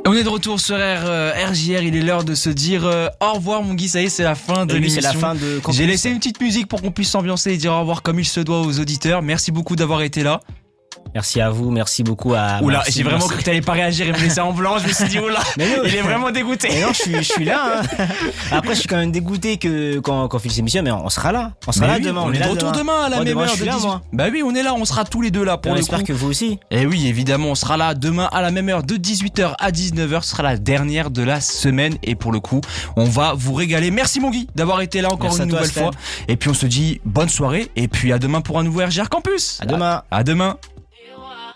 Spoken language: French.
On est de retour sur RJR, il est l'heure de se dire au revoir mon Guy, ça y est, c'est la fin de l'émission. C'est la fin de J'ai laissé une petite musique pour qu'on puisse s'ambiancer et dire au revoir comme il se doit aux auditeurs. Merci beaucoup d'avoir été là. Merci à vous, merci beaucoup à... Oula, merci, j'ai vraiment merci. cru que t'allais pas réagir et me laisser en blanc, je me suis dit oula, Mais non, il est vraiment dégoûté. Mais non, je suis là. Hein. Après, je suis quand même dégoûté que quand on fait cette émission, mais on sera là. On sera là demain. On est de retour demain à la même heure de 18. Bah oui, on est là, on sera tous les deux là pour le coup. J'espère que vous aussi. Et oui, évidemment, on sera là demain à la même heure de 18h à 19h. Ce sera la dernière de la semaine et pour le coup, on va vous régaler. Merci mon Guy d'avoir été là encore une nouvelle fois. Et puis on se dit bonne soirée et puis à demain pour un nouveau RJR Campus. À demain. À demain.